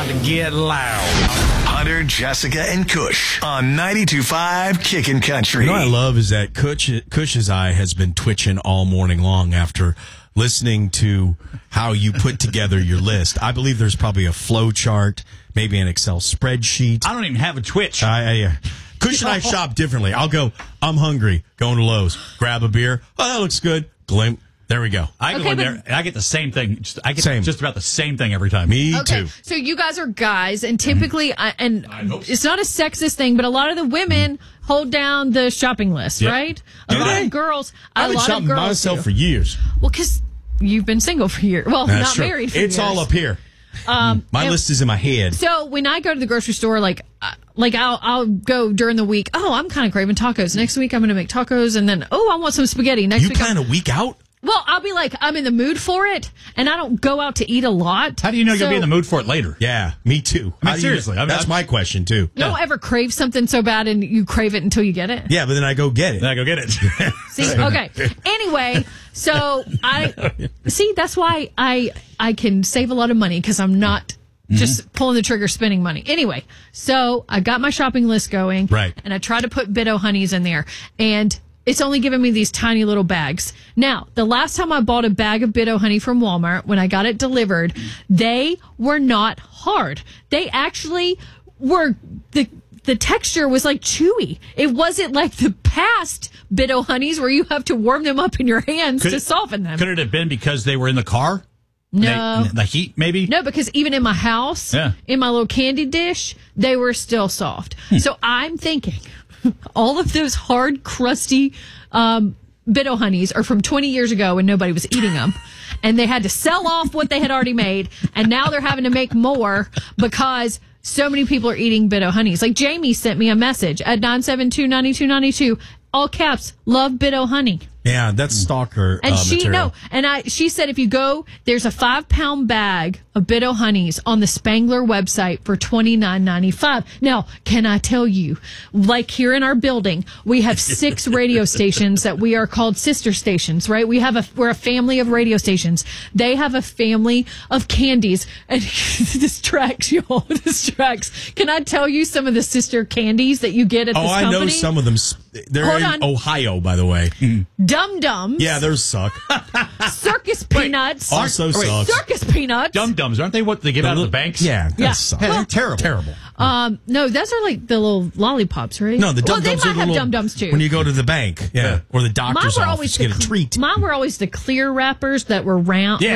to get loud. Hunter, Jessica, and Kush on 92.5 Kickin' Country. You know what I love is that Kush's eye has been twitching all morning long after listening to how you put together your list. I believe there's probably a flow chart, maybe an Excel spreadsheet. I don't even have a Twitch. Kush and I shop differently. I'll go, I'm hungry, going to Lowe's, grab a beer. Oh, that looks good. Glimp. There we go. I go in there and I get the same thing. I get just about the same thing every time. Me too. So you guys are guys, and typically, it's not a sexist thing, but a lot of the women hold down the shopping list, right? A lot of girls. I've been shopping by myself for years. Well, because you've been single for years. Well, That's not true. married for years. It's all up here. My list is in my head. So when I go to the grocery store, I'll go during the week. Oh, I'm kind of craving tacos. Next week I'm going to make tacos, and then I want some spaghetti. Next week you plan a week out? Well, I'll be like, I'm in the mood for it, and I don't go out to eat a lot. How do you know you'll be in the mood for it later? Yeah, me too. I mean, seriously. That's my question, too. You don't ever crave something so bad and you crave it until you get it? Yeah, but then I go get it. See, okay. Anyway, so that's why I can save a lot of money because I'm not just pulling the trigger spending money. Anyway, so I got my shopping list going. Right. And I try to put Bit O'Honeys in there. And it's only giving me these tiny little bags. Now, the last time I bought a bag of Bit O'Honey from Walmart, when I got it delivered, they were not hard. They actually were, the texture was like chewy. It wasn't like the past Bit O'Honeys where you have to warm them up in your hands to soften them. Could it have been because they were in the car? No. The heat, maybe? No, because even in my house, in my little candy dish, they were still soft. So I'm thinking all of those hard, crusty Bit O'Honeys are from 20 years ago when nobody was eating them. And they had to sell off what they had already made. And now they're having to make more because so many people are eating Bit O'Honeys. Like Jamie sent me a message at 972-9292. All caps, love Bit O'Honey. Yeah, that's stalker and material. She said if you go, there's a 5-pound bag of Bit O'Honeys on the Spangler website for $29.95. Now, can I tell you, like here in our building, we have 6 radio stations that we are called sister stations, right? We're a family of radio stations. They have a family of candies. And this tracks, y'all. This tracks. Can I tell you some of the sister candies that you get at this company? I know some of them. They're in Ohio, by the way. Dum Dums. Yeah, those suck. Circus Peanuts. Also sucks. Circus Peanuts. Dum Dums, aren't they what they give out of the banks? Yeah, that sucks. They're terrible. Terrible. No, those are like the little lollipops, right? No, the Dum Dums. Dums They might have Dum Dums too. When you go to the bank, or the doctor's office, get a treat. Mine were always the clear wrappers that were round. Yeah.